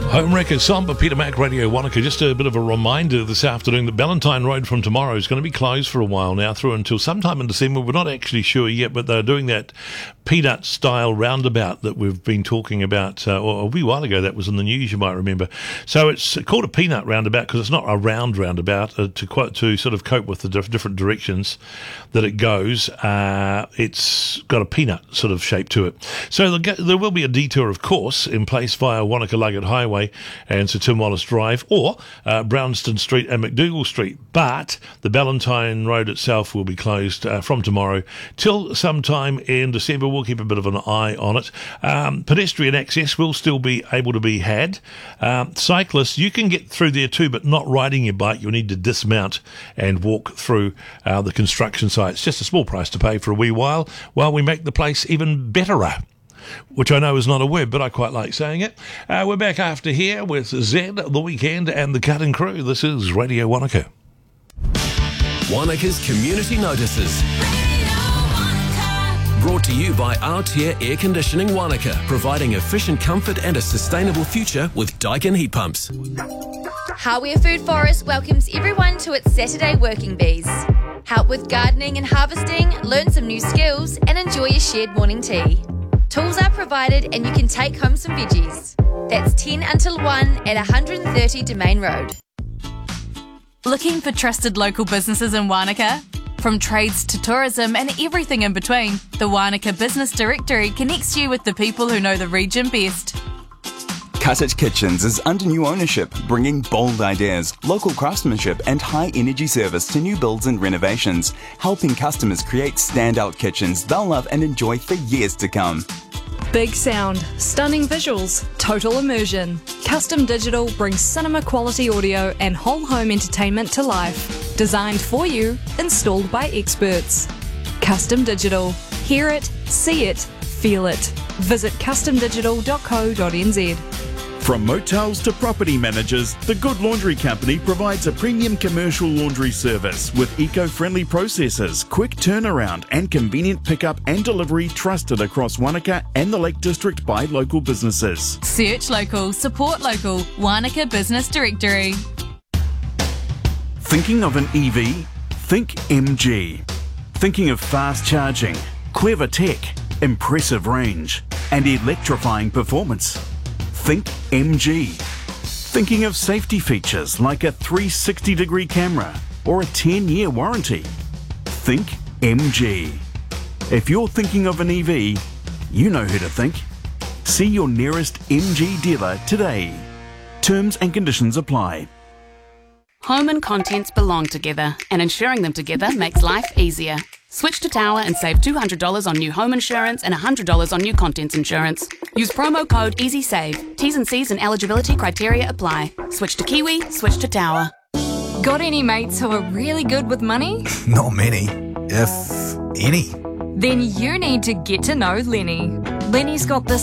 Home Wreckers Samba, Peter Mac, Radio Wanaka. Just a bit of a reminder this afternoon that Ballantyne Road from tomorrow is going to be closed for a while now, through until sometime in December. We're not actually sure yet, but they're doing that peanut-style roundabout that we've been talking about a wee while ago. That was in the news, you might remember. So it's called a peanut roundabout because it's not a round roundabout. To sort of cope with the different directions that it goes, it's got a peanut sort of shape to it. So there will be a detour, of course, in place via Wanaka-Luggett Highway and Sir Tim Wallace Drive, or Brownston Street and McDougall Street. But the Ballantyne Road itself will be closed from tomorrow till sometime in December. We'll keep a bit of an eye on it. Pedestrian access will still be able to be had. Cyclists, you can get through there too, but not riding your bike. You'll need to dismount and walk through the construction site. It's just a small price to pay for a wee while we make the place even betterer, which I know is not a word, but I quite like saying it. We're back after here with Zed, The Weekend, and the Cutting Crew. This is Radio Wanaka. Wanaka's Community Notices. Brought to you by Altair Air Conditioning Wanaka, providing efficient comfort and a sustainable future with Daikin heat pumps. Hawea Food Forest welcomes everyone to its Saturday Working Bees. Help with gardening and harvesting, learn some new skills, and enjoy a shared morning tea. Tools are provided and you can take home some veggies. That's 10 until 1 at 130 Domain Road. Looking for trusted local businesses in Wanaka? From trades to tourism and everything in between, the Wanaka Business Directory connects you with the people who know the region best. Cottage Kitchens is under new ownership, bringing bold ideas, local craftsmanship and high-energy service to new builds and renovations, helping customers create standout kitchens they'll love and enjoy for years to come. Big sound, stunning visuals, total immersion. Custom Digital brings cinema-quality audio and whole home entertainment to life. Designed for you, installed by experts. Custom Digital. Hear it, see it, feel it. Visit customdigital.co.nz. From motels to property managers, the Good Laundry Company provides a premium commercial laundry service with eco-friendly processes, quick turnaround and convenient pickup and delivery trusted across Wanaka and the Lake District by local businesses. Search local, support local. Wanaka Business Directory. Thinking of an EV? Think MG. Thinking of fast charging, clever tech, impressive range and electrifying performance? Think MG. Thinking of safety features like a 360-degree camera or a 10-year warranty? Think MG. If you're thinking of an EV, you know who to think. See your nearest MG dealer today. Terms and conditions apply. Home and contents belong together, and insuring them together makes life easier. Switch to Tower and save $200 on new home insurance and $100 on new contents insurance. Use promo code EasySave. T's and C's and eligibility criteria apply. Switch to Kiwi, switch to Tower. Got any mates who are really good with money? Not many, if any. Then you need to get to know Lenny. Lenny's got this